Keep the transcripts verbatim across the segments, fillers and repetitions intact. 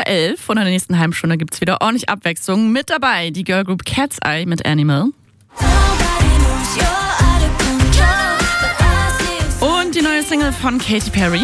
vor elf und in der nächsten halben Stunde gibt es wieder ordentlich Abwechslung. Mit dabei die Girlgroup Cat's Eye mit Animal. Und die neue Single von Katy Perry.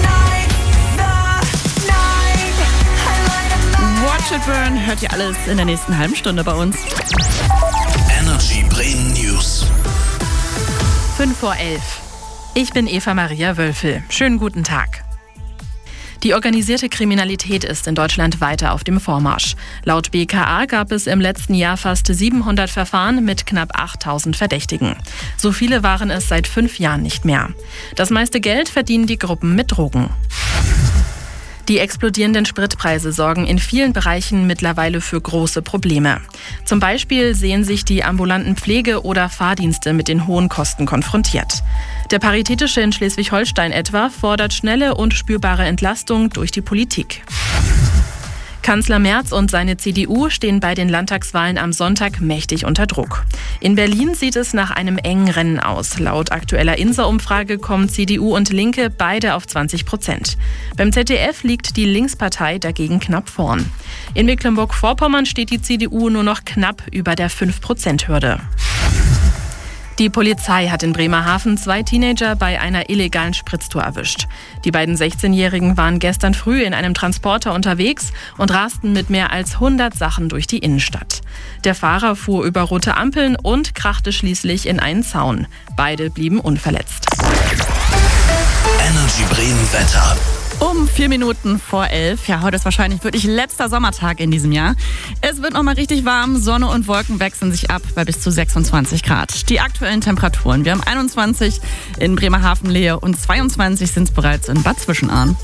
Watch It Burn hört ihr alles in der nächsten halben Stunde bei uns. Energy Bremen News. fünf vor elf. Ich bin Eva Maria Wölfel. Schönen guten Tag. Die organisierte Kriminalität ist in Deutschland weiter auf dem Vormarsch. Laut B K A gab es im letzten Jahr fast siebenhundert Verfahren mit knapp achttausend Verdächtigen. So viele waren es seit fünf Jahren nicht mehr. Das meiste Geld verdienen die Gruppen mit Drogen. Die explodierenden Spritpreise sorgen in vielen Bereichen mittlerweile für große Probleme. Zum Beispiel sehen sich die ambulanten Pflege- oder Fahrdienste mit den hohen Kosten konfrontiert. Der Paritätische in Schleswig-Holstein etwa fordert schnelle und spürbare Entlastung durch die Politik. Kanzler Merz und seine C D U stehen bei den Landtagswahlen am Sonntag mächtig unter Druck. In Berlin sieht es nach einem engen Rennen aus. Laut aktueller Insa-Umfrage kommen C D U und Linke beide auf zwanzig Prozent. Beim Z D F liegt die Linkspartei dagegen knapp vorn. In Mecklenburg-Vorpommern steht die C D U nur noch knapp über der fünf Prozent Hürde. Die Polizei hat in Bremerhaven zwei Teenager bei einer illegalen Spritztour erwischt. Die beiden sechzehnjährigen waren gestern früh in einem Transporter unterwegs und rasten mit mehr als hundert Sachen durch die Innenstadt. Der Fahrer fuhr über rote Ampeln und krachte schließlich in einen Zaun. Beide blieben unverletzt. Energy Bremen Wetter. Um vier Minuten vor elf. Ja, heute ist wahrscheinlich wirklich letzter Sommertag in diesem Jahr. Es wird nochmal richtig warm. Sonne und Wolken wechseln sich ab bei bis zu sechsundzwanzig Grad. Die aktuellen Temperaturen. Wir haben einundzwanzig in Bremerhaven-Lehe und zweiundzwanzig sind es bereits in Bad Zwischenahn.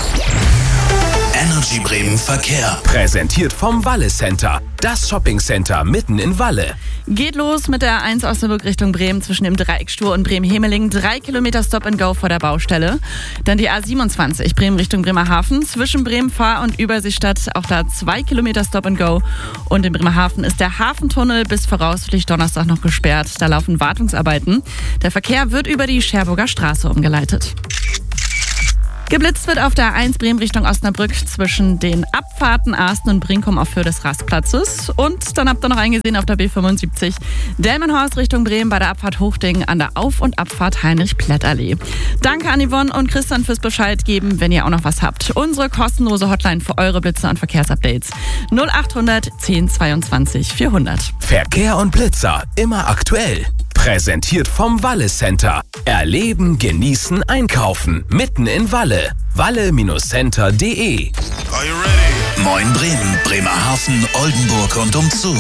Energy Bremen Verkehr. Präsentiert vom Walle Center. Das Shoppingcenter mitten in Walle. Geht los mit der eins Osnabrück Richtung Bremen zwischen dem Dreieckstur und Bremen-Hemeling. Drei Kilometer Stop and Go vor der Baustelle. Dann die A siebenundzwanzig Bremen Richtung Bremerhaven. Zwischen Bremen Fahr- und Überseestadt auch da zwei Kilometer Stop and Go. Und in Bremerhaven ist der Hafentunnel bis voraussichtlich Donnerstag noch gesperrt. Da laufen Wartungsarbeiten. Der Verkehr wird über die Scherburger Straße umgeleitet. Geblitzt wird auf der eins Bremen Richtung Osnabrück zwischen den Abfahrten Arsten und Brinkum auf Höhe des Rastplatzes. Und dann habt ihr noch eingesehen auf der B fünfundsiebzig Delmenhorst Richtung Bremen bei der Abfahrt Hochding an der Auf- und Abfahrt Heinrich-Plett-Allee. Danke an Yvonne und Christian fürs Bescheid geben, wenn ihr auch noch was habt. Unsere kostenlose Hotline für eure Blitzer und Verkehrsupdates null achthundert zehn zweiundzwanzig vierhundert. Verkehr und Blitzer immer aktuell. Präsentiert vom Walle Center. Erleben, genießen, einkaufen. Mitten in Walle. walle Center punkt de. Are you ready? Moin Bremen, Bremerhaven, Oldenburg und umzu.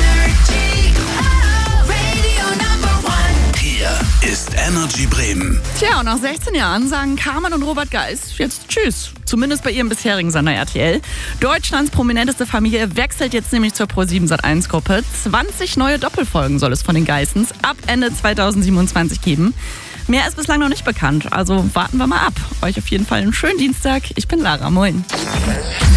Hier ist Energy Bremen. Tja, und nach sechzehn Jahren sagen Carmen und Robert Geis jetzt Tschüss. Zumindest bei ihrem bisherigen Sender R T L. Deutschlands prominenteste Familie wechselt jetzt nämlich zur Pro sieben Sat eins Gruppe. zwanzig neue Doppelfolgen soll es von den Geissens ab Ende zweitausendsiebenundzwanzig geben. Mehr ist bislang noch nicht bekannt, also warten wir mal ab. Euch auf jeden Fall einen schönen Dienstag. Ich bin Lara, moin.